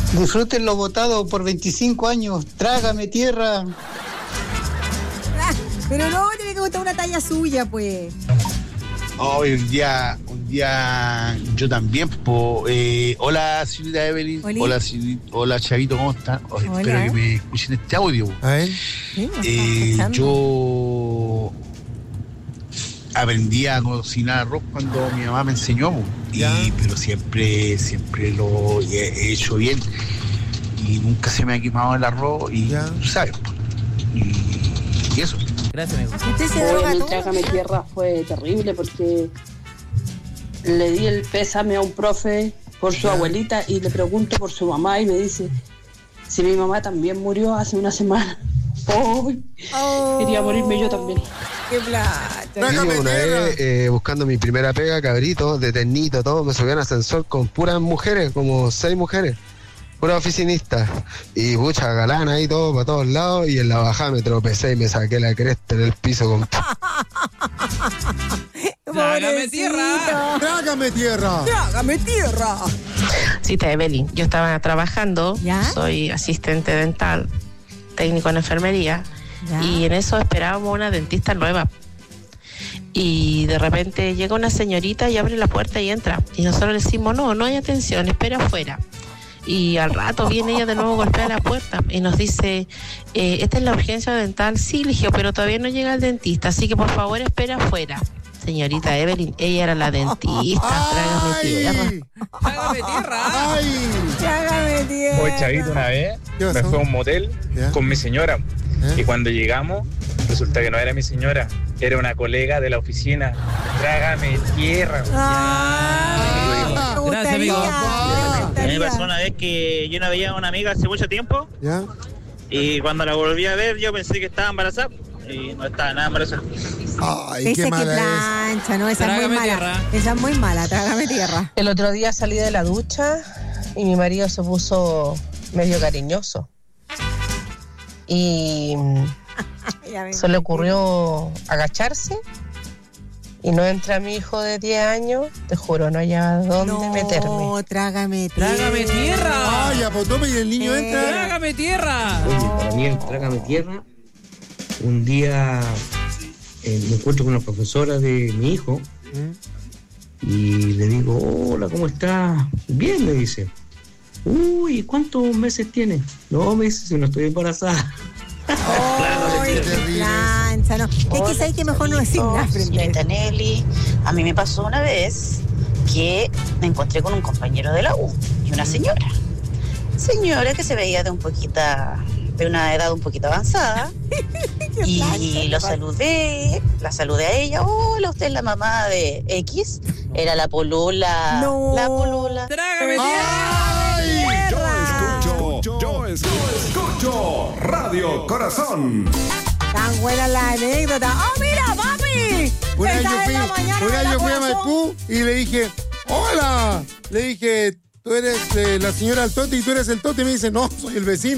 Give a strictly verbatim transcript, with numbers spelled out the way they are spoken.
Disfruten lo votado por veinticinco años. Trágame tierra. Ah, pero no, tiene que gustar una talla suya, pues. Hoy un día, un día yo también, po, eh, hola señorita Evelyn, Oli. hola señorita, hola Chavito, ¿cómo están? Oh, Hola. espero que me escuchen este audio. Po. A ver. Sí, me Eh, está escuchando. yo aprendí a cocinar arroz cuando mi mamá me enseñó, po, Ya. y, pero siempre, siempre lo he, he hecho bien y nunca se me ha quemado el arroz y Ya. tú sabes, po, y, y eso. Gracias, amigo. ¿Usted se Hoy droga en el todo? Trágame Tierra fue terrible porque le di el pésame a un profe por su abuelita y le pregunto por su mamá y me dice si mi mamá también murió hace una semana. Oh, Oh, quería morirme yo también. ¡Qué plata! Trágame Yo una tierra. vez, eh, buscando mi primera pega, cabrito, de ternito, todo, me subí en ascensor con puras mujeres, como seis mujeres, puras oficinistas, y pucha galana ahí todo, para todos lados, y en la bajada me tropecé y me saqué la cresta en el piso con... Trágame Pobrecito. tierra. Trágame tierra. ¡Trágame tierra! Cita Evelyn, yo estaba trabajando, ¿Ya? soy asistente dental, técnico en enfermería, ¿Ya? y en eso esperábamos una dentista nueva. Y de repente llega una señorita y abre la puerta y entra. Y nosotros le decimos, no, no hay atención, espera afuera. Y al rato viene ella de nuevo, golpea la puerta y nos dice, eh, esta es la urgencia dental. Sí, le dije, pero todavía no llega el dentista, así que por favor espera afuera. Señorita Evelyn, ella era la dentista, trágame tierra. Ay. Trágame tierra. Ay. ¡Trágame tierra! Hoy, Chavito, una vez ¿Qué me pasó? fui a un motel ¿Ya? con mi señora ¿Eh? y cuando llegamos resulta que no era mi señora, era una colega de la oficina. Trágame tierra. ¡Ay! Ah. Me Gracias, amigo. gustaría, me gustaría. Me pasó una vez que yo no veía a una amiga hace mucho tiempo ¿Ya? y cuando la volví a ver yo pensé que estaba embarazada y no estaba nada embarazada. Ay, Esa qué que mala es. plancha, ¿no? Esa es Trágame muy mala. tierra. Esa es muy mala, trágame tierra. El otro día salí de la ducha y mi marido se puso medio cariñoso. Y Ya me se le ocurrió agacharse y no entra mi hijo de diez años, te juro, no hallaba dónde no, meterme. No, trágame tierra. Trágame tierra. Ay, apotome y el niño Eh. entra. Trágame tierra. Oye, para mí el Trágame Tierra, un día eh, me encuentro con una profesora de mi hijo y le digo, hola, ¿cómo estás? Bien, me dice. Uy, ¿cuántos meses tienes? No, me dice, si no estoy embarazada. Ay, Qué qué terrible plancha, ¿no? Es que sabes que mejor no decir nada frente a Señorita eso. Nelly, a mí me pasó una vez que me encontré con un compañero de la U y una señora. Señora que se veía de un poquita, de una edad un poquito avanzada. Y lo saludé, la saludé a ella. Hola, usted es la mamá de X. Era la polola. No. La polola. Trágame tierra. Ay. Yo escucho, yo escucho Radio Corazón. Tan buena la anécdota. ¡Oh, mira, papi! Una vez Esta yo es fui, la mañana una de vez la yo fui a corazón. Maipú y le dije, hola. Le dije, tú eres eh, la señora del Tote y tú eres el Tote. Y me dice, no, soy el vecino.